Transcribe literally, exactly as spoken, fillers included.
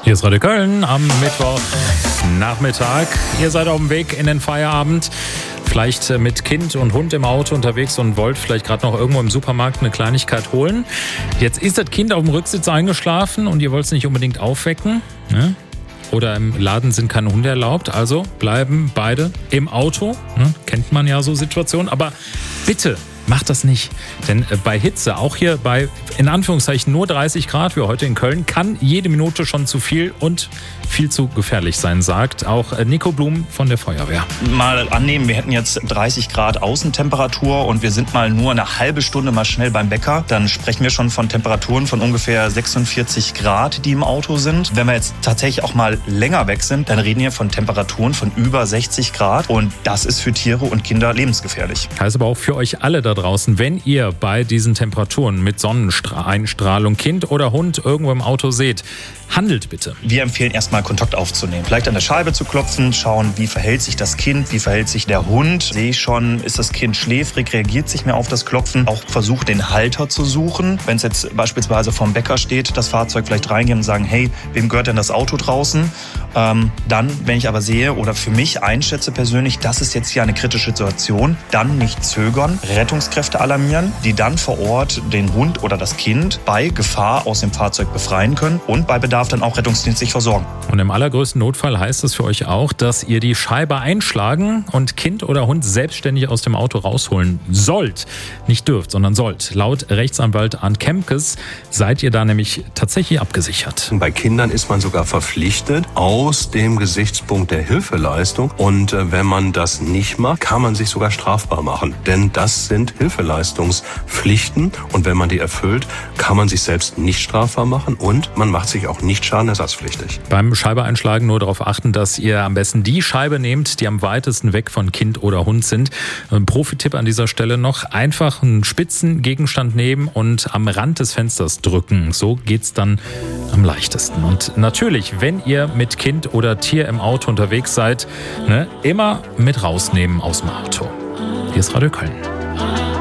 Hier ist Radio Köln am Mittwochnachmittag. Ihr seid auf dem Weg in den Feierabend. Vielleicht mit Kind und Hund im Auto unterwegs und wollt vielleicht gerade noch irgendwo im Supermarkt eine Kleinigkeit holen. Jetzt ist das Kind auf dem Rücksitz eingeschlafen und ihr wollt es nicht unbedingt aufwecken. Ne? Oder im Laden sind keine Hunde erlaubt. Also bleiben beide im Auto. Ne? Kennt man ja so Situationen. Aber bitte macht das nicht. Denn bei Hitze, auch hier bei in Anführungszeichen nur dreißig Grad wie heute in Köln, kann jede Minute schon zu viel und viel zu gefährlich sein, sagt auch Nico Blum von der Feuerwehr. Mal annehmen, wir hätten jetzt dreißig Grad Außentemperatur und wir sind mal nur eine halbe Stunde mal schnell beim Bäcker. Dann sprechen wir schon von Temperaturen von ungefähr sechsundvierzig Grad, die im Auto sind. Wenn wir jetzt tatsächlich auch mal länger weg sind, dann reden wir von Temperaturen von über sechzig Grad und das ist für Tiere und Kinder lebensgefährlich. Heißt aber auch für euch alle da draußen, wenn ihr bei diesen Temperaturen mit Sonneneinstrahlung Kind oder Hund irgendwo im Auto seht, handelt bitte. Wir empfehlen erstmal Kontakt aufzunehmen. Vielleicht an der Scheibe zu klopfen, schauen, wie verhält sich das Kind, wie verhält sich der Hund. Sehe ich schon, ist das Kind schläfrig, reagiert sich mehr auf das Klopfen. Auch versucht, den Halter zu suchen. Wenn es jetzt beispielsweise vorm Bäcker steht, das Fahrzeug vielleicht reingehen und sagen, hey, wem gehört denn das Auto draußen? Ähm, dann, wenn ich aber sehe oder für mich einschätze persönlich, das ist jetzt hier eine kritische Situation, dann nicht zögern, Rettungskräfte alarmieren, die dann vor Ort den Hund oder das Kind bei Gefahr aus dem Fahrzeug befreien können und bei Bedarf dann auch rettungsdienstlich versorgen. Und im allergrößten Notfall heißt es für euch auch, dass ihr die Scheibe einschlagen und Kind oder Hund selbstständig aus dem Auto rausholen sollt. Nicht dürft, sondern sollt. Laut Rechtsanwalt Arndt Kempkes seid ihr da nämlich tatsächlich abgesichert. Bei Kindern ist man sogar verpflichtet aus dem Gesichtspunkt der Hilfeleistung. Und äh, wenn man das nicht macht, kann man sich sogar strafbar machen. Denn das sind Hilfeleistungspflichten. Und wenn man die erfüllt, kann man sich selbst nicht strafbar machen und man macht sich auch nicht schadenersatzpflichtig. Beim Scheibe einschlagen nur darauf achten, dass ihr am besten die Scheibe nehmt, die am weitesten weg von Kind oder Hund sind. Ein Profi-Tipp an dieser Stelle noch, einfach einen spitzen Gegenstand nehmen und am Rand des Fensters drücken. So geht's dann am leichtesten. Und natürlich, wenn ihr mit Kind oder Tier im Auto unterwegs seid, ne, immer mit rausnehmen aus dem Auto. Hier ist Radio Köln.